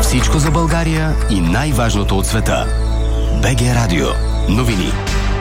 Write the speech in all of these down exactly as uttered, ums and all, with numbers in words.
Всичко за България и най-важното от света. БГ Радио. Новини.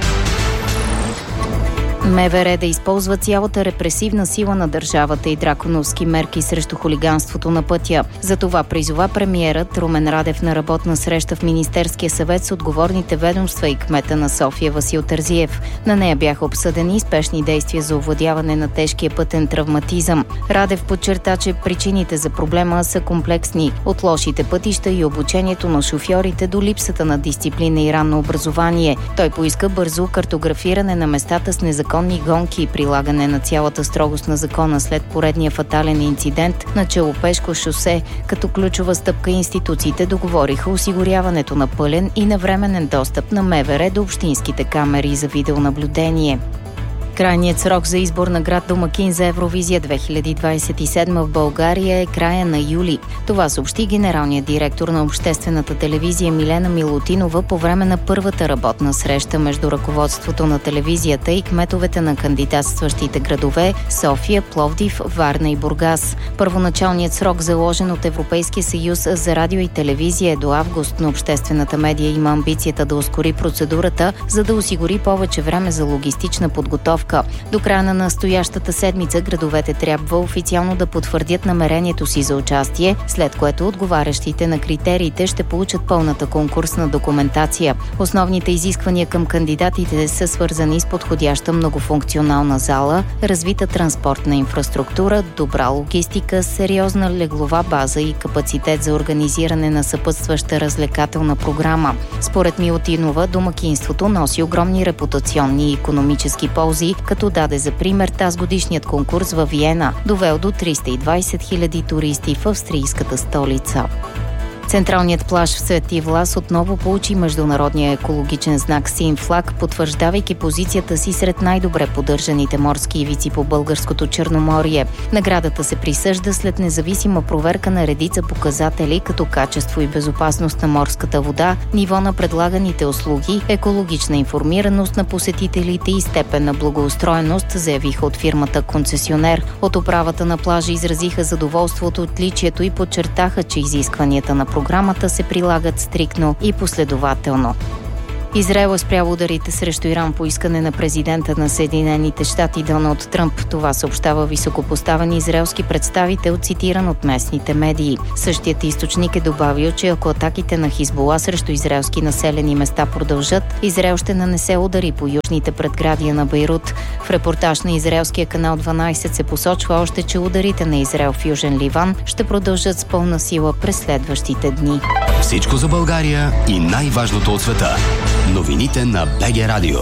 МВР да използва цялата репресивна сила на държавата и драконовски мерки срещу хулиганството на пътя. За това призова премиерът Румен Радев на работна среща в Министерския съвет с отговорните ведомства и кмета на София Васил Терзиев. На нея бяха обсъдени спешни действия за овладяване на тежкия пътен травматизъм. Радев подчерта, че причините за проблема са комплексни. От лошите пътища и обучението на шофьорите до липсата на дисциплина и ранно образование. Той поиска бързо картографиране на местата с незаконни гонки и прилагане на цялата строгост на закона след поредния фатален инцидент на Челопешко шосе. Като ключова стъпка институциите договориха осигуряването на пълен и навременен достъп на МВР до общинските камери за видеонаблюдение. Крайният срок за избор на град домакин за Евровизия две хиляди двадесет и седма в България е края на юли. Това съобщи генералният директор на обществената телевизия Милена Милутинова по време на първата работна среща между ръководството на телевизията и кметовете на кандидатстващите градове София, Пловдив, Варна и Бургас. Първоначалният срок, заложен от Европейския съюз за радио и телевизия, е до август, но обществената медия има амбицията да ускори процедурата, за да осигури повече време за логистична подготовка. До края на настоящата седмица градовете трябва официално да потвърдят намерението си за участие, след което отговарящите на критериите ще получат пълната конкурсна документация. Основните изисквания към кандидатите са свързани с подходяща многофункционална зала, развита транспортна инфраструктура, добра логистика, сериозна леглова база и капацитет за организиране на съпътстваща развлекателна програма. Според Милутинова, домакинството носи огромни репутационни и икономически ползи, като даде за пример тазгодишният конкурс във Виена, довел до триста и двадесет хиляди туристи в австрийската столица. Централният плаж в Свети Влас отново получи международния екологичен знак Син флаг, потвърждавайки позицията си сред най-добре поддържаните морски ивици по българското Черноморие. Наградата се присъжда след независима проверка на редица показатели, като качество и безопасност на морската вода, ниво на предлаганите услуги, екологична информираност на посетителите и степен на благоустроеност, заявиха от фирмата концесионер. От управата на плажа изразиха задоволство от отличието и подчертаха, че изискванията на програмата се прилагат стриктно и последователно. Израел е спрял ударите срещу Иран по искане на президента на Съединените щати Доналд Тръмп. Това съобщава високопоставен израелски представител, цитиран от местните медии. Същият източник е добавил, че ако атаките на Хизбула срещу израелски населени места продължат, Израел ще нанесе удари по южните предградия на Бейрут. В репортаж на израелския канал дванадесет се посочва още, че ударите на Израел в Южен Ливан ще продължат с пълна сила през следващите дни. Всичко за България и най-важното от света. Новините на БГ Радио.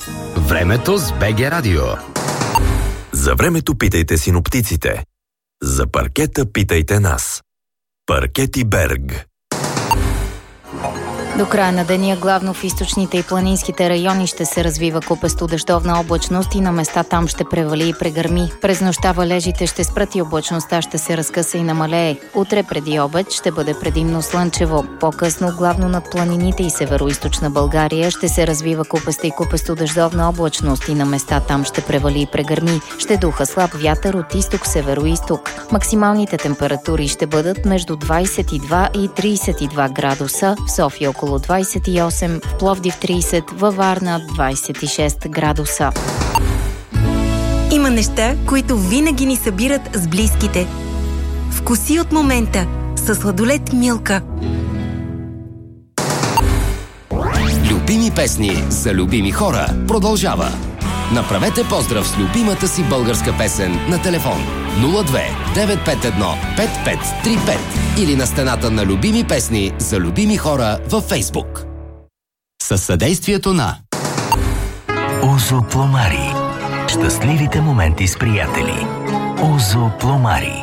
Времето с БГ Радио. За времето питайте синоптиците. За паркета питайте нас. Паркети Берг. До края на деня главно в източните и планинските райони ще се развива купесто дъждовна облачност и на места там ще превали и прегърми. През нощта валежите ще спрат и облачността ще се разкъса и намалее. Утре преди обед ще бъде предимно слънчево. По-късно главно над планините и североизточна България ще се развива купеста и купесто дъждовна облачност и на места там ще превали и прегърми. Ще духа слаб вятър от изток-североизток. Максималните температури ще бъдат между двадесет и два и тридесет и два градуса, в София около двадесет и осем, в Пловдив тридесет, във Варна двадесет и шест градуса. Има неща, които винаги ни събират с близките. Вкуси от момента със сладолед Милка. Любими песни за любими хора продължава. Направете поздрав с любимата си българска песен на телефон нула две девет пет едно пет пет три пет или на стената на любими песни за любими хора във Фейсбук. Със съдействието на Озо Пломари. Щастливите моменти с приятели. Озо Пломари.